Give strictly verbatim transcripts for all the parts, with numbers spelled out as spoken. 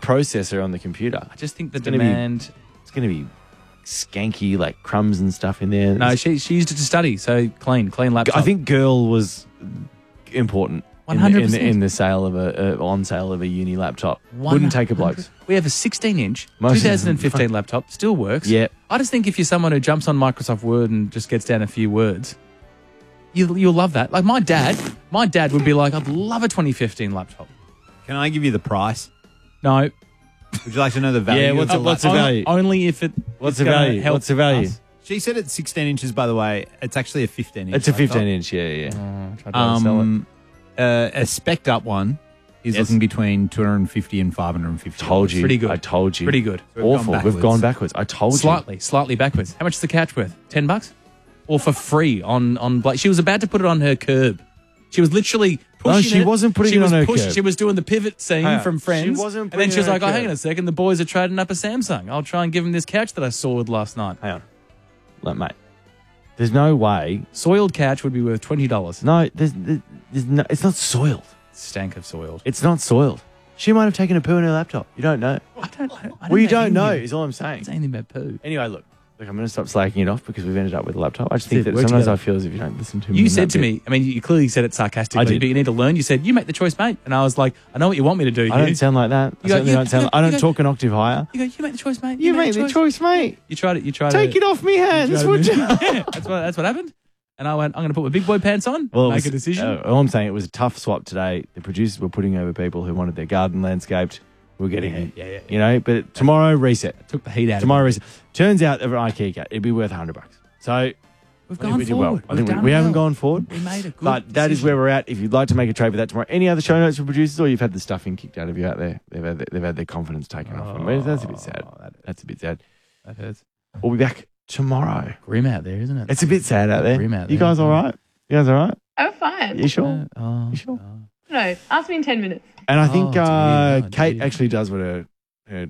processor on the computer. I just think the It's gonna demand... Be, it's going to be skanky, like crumbs and stuff in there. No, she, she used it to study, so clean, clean laptop. I think girl was important one hundred in the, percent. in the, in the sale of a uh, on sale of a uni laptop. Wouldn't take a bloke's. We have a sixteen inch Most of them- twenty fifteen laptop, still works. Yeah. I just think if you're someone who jumps on Microsoft Word and just gets down a few words, you, you'll love that. Like my dad, my dad would be like, I'd love a twenty fifteen laptop. Can I give you the price? No. Would you like to know the value? Yeah, of what's the the- what's the laptop? value? Only if it. What's it's the gonna value? help What's the value? us. She said it's sixteen inches, by the way. It's actually a fifteen inch. It's a laptop. fifteen inch, yeah, yeah. Tried to sell it. Um, uh, a spec'd up one is Yes. looking between two hundred fifty and five hundred fifty. Told you. Pretty good. I told you. Pretty good. We've gone Awful. We've backwards. gone backwards. I told Slightly, slightly backwards. How much is the couch worth? Ten bucks? Or for free on on Blake? She was about to put it on her curb. She was literally pushing No, it. she wasn't putting she it was on her pushing- curb. She was doing the pivot scene Hang on. from Friends. She wasn't and then putting she was it on like, her oh, hang curb. on a second. The boys are trading up a Samsung. I'll try and give them this couch that I sawed last night. Hang on. Look, mate. There's no way. Soiled couch would be worth twenty dollars. No, there's, there's, there's no, it's not soiled. Stank of soiled. It's not soiled. She might have taken a poo in her laptop. You don't know. I don't know. I don't Well, you know don't know, anything. is all I'm I saying. don't say anything about poo. Anyway, look. Look, I'm going to stop slacking it off because we've ended up with a laptop. I just think That's it. that Work sometimes together. I feel as if you don't listen to me. You in said that to bit. me, I mean, you clearly said it sarcastically, I did. but you need to learn. You said, you make the choice, mate. And I was like, I know what you want me to do. I you. don't sound like that. I You go, certainly you- don't sound. you go- I you don't go- talk an octave higher. You go, you make the choice, mate. You make the choice, mate. You tried it. You tried Take it. it off me hands, would you? Yeah, that's what that's what happened. And I went, I'm going to put my big boy pants on, Well, it make was- a decision. Uh, all I'm saying, it was a tough swap today. The producers were putting over people who wanted their garden landscaped. We're getting, Yeah, yeah, yeah. you know, but tomorrow reset. Took the heat out. Tomorrow of reset. Turns out, of an IKEA cat, it'd be worth a hundred bucks. So it. We've I think gone we did well. forward. I think We've we, done we haven't well. gone forward. We made a good But that is decision. where we're at. If you'd like to make a trade for that tomorrow, any other show notes for producers, or you've had the stuffing kicked out of you out there, they've had, they've had their confidence taken off them. That's a bit sad. Oh, that- That's a bit sad. That hurts. We'll be back tomorrow. Grim out there, isn't it? It's a bit sad out there. Grim out You there. guys all right? You guys all right? I'm fine. You sure? Uh, oh, You sure? oh. No, ask me in ten minutes. And I think Oh, uh, dear. Oh, Kate dear. actually does what her, her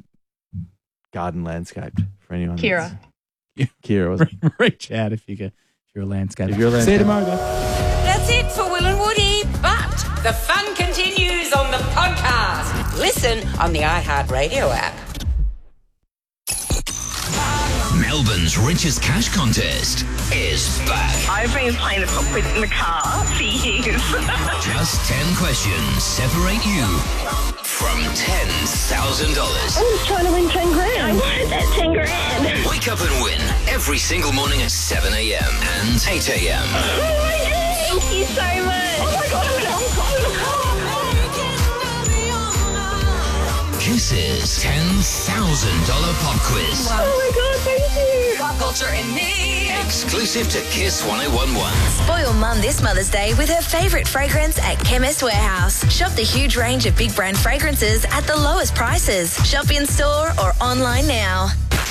garden landscaped for anyone. Kira. that's- Kira was. Reach out if you go. If you're a landscaper. If you're a See you landscaper. tomorrow, guys. That's it for Will and Woody, but the fun continues on the podcast. Listen on the iHeartRadio app. Melbourne's richest cash contest is back. I've been playing the pop quiz in the car for years. Just ten questions separate you from ten thousand dollars. I was trying to win ten grand. I wanted that ten grand. Wake up and win every single morning at seven a.m. and eight a.m. Oh my God, thank you so much. Oh my God, I'm in Hong Kong. Kisses ten thousand dollars pop quiz. Oh my God, thank you. Pop culture and me. Exclusive to Kiss one oh one one. Spoil Mum this Mother's Day with her favourite fragrance at Chemist Warehouse. Shop the huge range of big brand fragrances at the lowest prices. Shop in store or online now.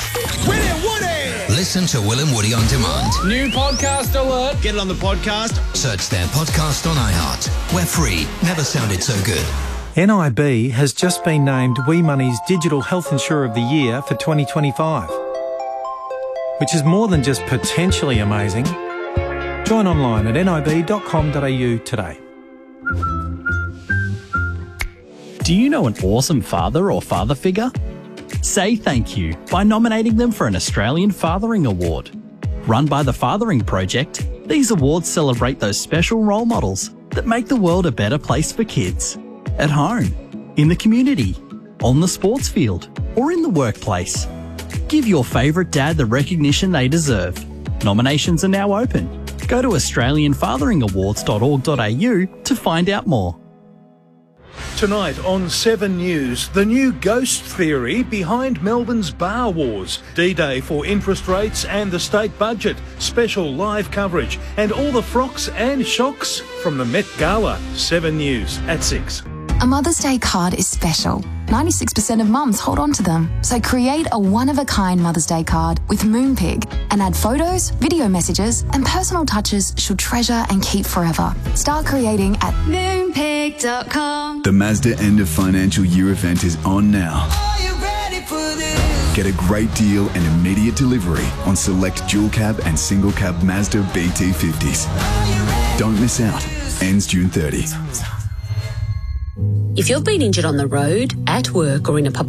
Listen to Will and Woody on demand. New podcast alert. Get it on the podcast. Search their podcast on iHeart. We're free. Never sounded so good. N I B has just been named WeMoney's Digital Health Insurer of the Year for twenty twenty-five, which is more than just potentially amazing. Join online at nib dot com dot a u today. Do you know an awesome father or father figure? Say thank you by nominating them for an Australian Fathering Award. Run by the Fathering Project, these awards celebrate those special role models that make the world a better place for kids. At home, in the community, on the sports field, or in the workplace. Give your favourite dad the recognition they deserve. Nominations are now open. Go to australian fathering awards dot org dot a u to find out more. Tonight on Seven News, the new ghost theory behind Melbourne's bar wars, D-Day for interest rates and the state budget, special live coverage, and all the frocks and shocks from the Met Gala. Seven News at six. A Mother's Day card is special. ninety-six percent of mums hold on to them. So create a one-of-a-kind Mother's Day card with Moonpig and add photos, video messages and personal touches she'll treasure and keep forever. Start creating at moonpig dot com. The Mazda end of financial year event is on now. Get a great deal and immediate delivery on select dual cab and single cab Mazda B T fifties. Don't miss out. Ends June thirtieth. If you've been injured on the road, at work or in a public